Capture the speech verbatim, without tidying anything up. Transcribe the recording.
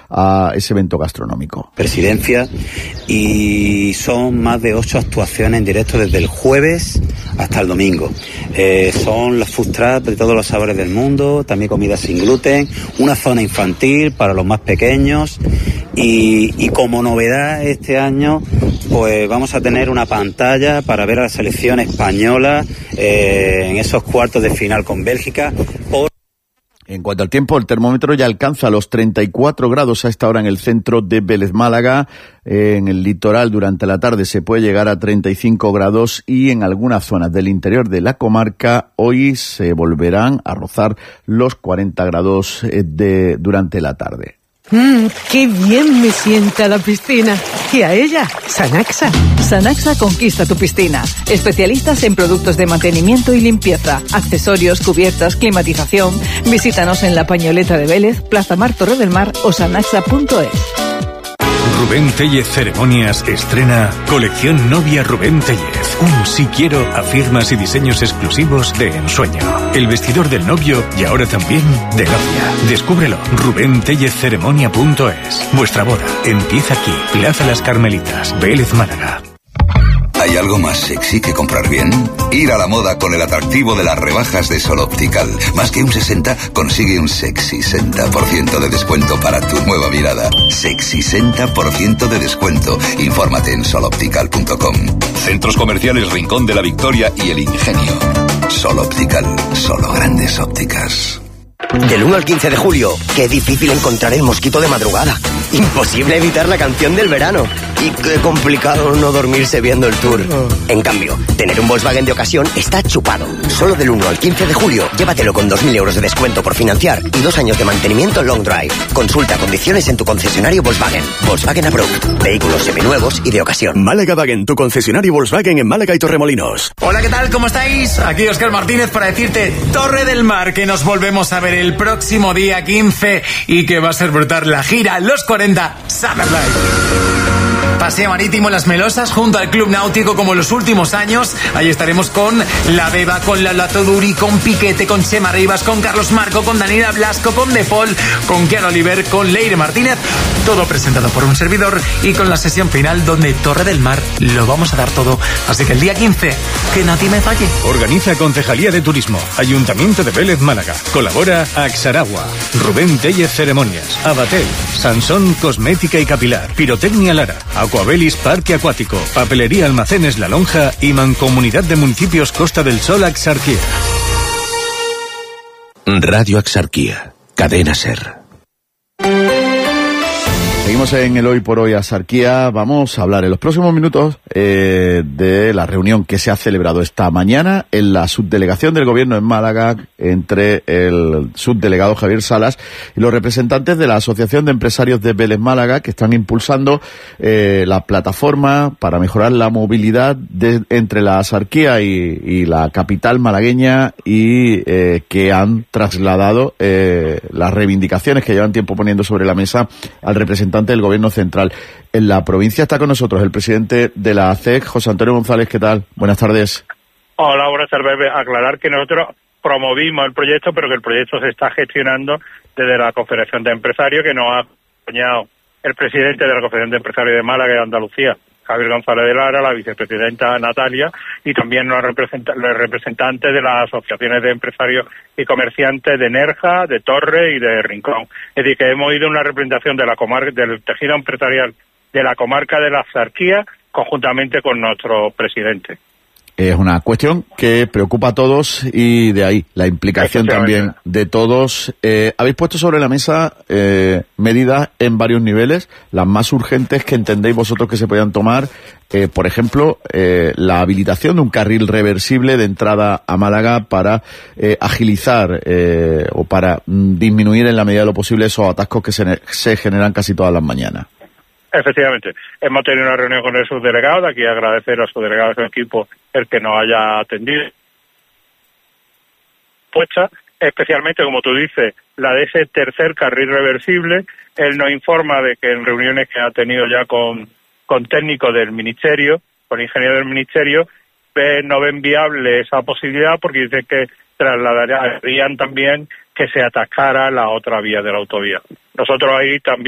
a ese evento gastronómico. Presidencia, y son más de ocho actuaciones en directo desde el jueves hasta el domingo. Eh, son los food trucks de todos los sabores del mundo, también comida sin gluten, una zona infantil para los más pequeños y, y como novedad este año pues vamos a tener una pantalla para ver a la selección española eh, en esos cuartos de final con Bélgica. Por En cuanto al tiempo, el termómetro ya alcanza los treinta y cuatro grados a esta hora en el centro de Vélez Málaga. En el litoral durante la tarde se puede llegar a treinta y cinco grados y en algunas zonas del interior de la comarca hoy se volverán a rozar los cuarenta grados de, durante la tarde. Mmm, qué bien me sienta la piscina. Y a ella, Sanaxa. Sanaxa conquista tu piscina. Especialistas en productos de mantenimiento y limpieza, accesorios, cubiertas, climatización. Visítanos en La Pañoleta de Vélez, Plaza Mar Torre del Mar o sanaxa punto es. Rubén Tellez Ceremonias estrena Colección Novia Rubén Tellez. Un si quiero a firmas y diseños exclusivos de ensueño. El vestidor del novio y ahora también de novia. Descúbrelo. Rubén Tellez Ceremonia punto es. Vuestra boda empieza aquí. Plaza Las Carmelitas, Vélez, Málaga. ¿Hay algo más sexy que comprar bien? Ir a la moda con el atractivo de las rebajas de Sol Optical. Más que un sesenta, consigue un sexy sesenta por ciento de descuento para tu nueva mirada. Sexy sesenta por ciento de descuento. Infórmate en sol optical punto com. Centros comerciales Rincón de la Victoria y El Ingenio. Sol Optical, solo grandes ópticas. Del uno al quince de julio, qué difícil encontrar el mosquito de madrugada. Imposible evitar la canción del verano. Y qué complicado no dormirse viendo el Tour. En cambio, tener un Volkswagen de ocasión está chupado. Solo del uno al quince de julio, llévatelo con dos mil euros de descuento por financiar y dos años de mantenimiento long drive. Consulta condiciones en tu concesionario Volkswagen. Volkswagen Approved. Vehículos seminuevos y de ocasión. Málaga Wagen, tu concesionario Volkswagen en Málaga y Torremolinos. Hola, ¿qué tal? ¿Cómo estáis? Aquí Óscar Martínez para decirte Torre del Mar, que nos volvemos a ver el próximo día quince y que va a ser brutal la gira Los cuarenta Summer Live. Paseo marítimo en Las Melosas junto al Club Náutico como en los últimos años. Ahí estaremos con La Beba, con Lala Toduri, con Piquete, con Chema Rivas, con Carlos Marco, con Daniela Blasco, con De Paul, con Kiara Oliver, con Leire Martínez. Todo presentado por un servidor y con la sesión final donde Torre del Mar lo vamos a dar todo. Así que el día quince, que nadie me falle. Organiza Concejalía de Turismo, Ayuntamiento de Vélez, Málaga. Colabora Axaragua, Rubén Tellez Ceremonias, Abatel, Sansón Cosmética y Capilar, Pirotecnia Lara, Aquabelis Parque Acuático, Papelería Almacenes La Lonja y Mancomunidad de Municipios Costa del Sol Axarquía. Radio Axarquía, Cadena SER. Seguimos en el Hoy por Hoy Axarquía. Vamos a hablar en los próximos minutos eh, de la reunión que se ha celebrado esta mañana en la subdelegación del Gobierno en Málaga entre el subdelegado Javier Salas y los representantes de la Asociación de Empresarios de Vélez Málaga, que están impulsando eh, la plataforma para mejorar la movilidad de, entre la Axarquía y, y la capital malagueña y eh, que han trasladado eh, las reivindicaciones que llevan tiempo poniendo sobre la mesa al representante del Gobierno central. En la provincia está con nosotros el presidente de la A C E C, José Antonio González. ¿Qué tal? Buenas tardes. Hola, buenas tardes. Aclarar que nosotros promovimos el proyecto, pero que el proyecto se está gestionando desde la Confederación de Empresarios, que nos ha acompañado el presidente de la Confederación de Empresarios de Málaga y de Andalucía, Javier González de Lara, la vicepresidenta Natalia, y también los, represent- los representantes de las asociaciones de empresarios y comerciantes de Nerja, de Torre y de Rincón. Es decir, que hemos ido a una representación de la comarca, del tejido empresarial de la comarca de la Axarquía, conjuntamente con nuestro presidente. Es una cuestión que preocupa a todos y de ahí la implicación también de todos. Eh, habéis puesto sobre la mesa eh, medidas en varios niveles, las más urgentes que entendéis vosotros que se puedan tomar. Eh, por ejemplo, eh, la habilitación de un carril reversible de entrada a Málaga para eh, agilizar eh, o para mm, disminuir en la medida de lo posible esos atascos que se, se generan casi todas las mañanas. Efectivamente, hemos tenido una reunión con el subdelegado, de aquí agradecer a su delegado de su equipo el que nos haya atendido. Puesta, especialmente, como tú dices, la de ese tercer carril reversible. Él nos informa de que en reuniones que ha tenido ya con, con técnicos del Ministerio, con ingenieros del Ministerio, ve, no ven viable esa posibilidad porque dicen que trasladarían también que se atascara la otra vía de la autovía. Nosotros ahí también